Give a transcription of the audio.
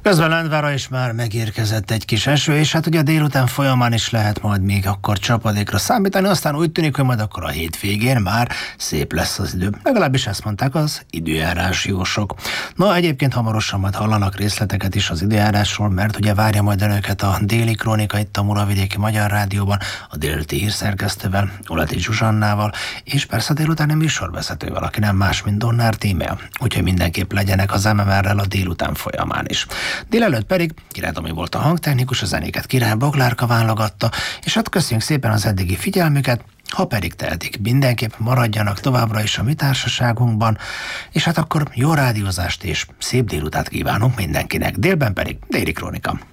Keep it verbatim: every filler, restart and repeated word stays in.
Közben Lendvára is már megérkezett egy kis eső, és hát ugye a délután folyamán is lehet majd még akkor csapadékra számítani, aztán úgy tűnik, hogy majd akkor a hétvégén már szép lesz az idő. Legalábbis ezt mondták az időjárási jósok. Na, egyébként hamarosan majd hallanak részleteket is az időjárásról, mert ugye várja majd önöket a Déli Krónika itt a Muravidéki Magyar Rádióban, a délelőtti hírszerkesztővel, Uleti Zsuzsannával, és persze délutáni műsorvezetővel, aki nem más, mint Donnár Tímea. Úgyhogy mindenképp legyenek az em em er-rel a délután folyamán is. Délelőtt pedig Király Tomi volt a hangtechnikus, a zenéket Király Boglárka válogatta, és hát köszönjük szépen az eddigi figyelmüket, ha pedig tehetik, mindenképp maradjanak továbbra is a mi társaságunkban, és hát akkor jó rádiózást és szép délutát kívánunk mindenkinek, délben pedig Déli Krónika.